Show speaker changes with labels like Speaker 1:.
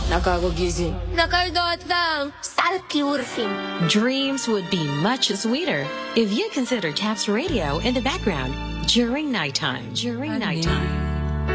Speaker 1: Nakagugising. Nakaldotang. Salkiurfing.
Speaker 2: Dreams would be much sweeter if you consider TAPS radio in the background during nighttime.